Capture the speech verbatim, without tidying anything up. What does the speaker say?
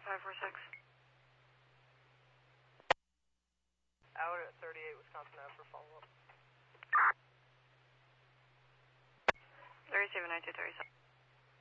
five four six. Out at thirty-eight Wisconsin Ave for follow-up. thirty-seven ninety-two thirty-seven.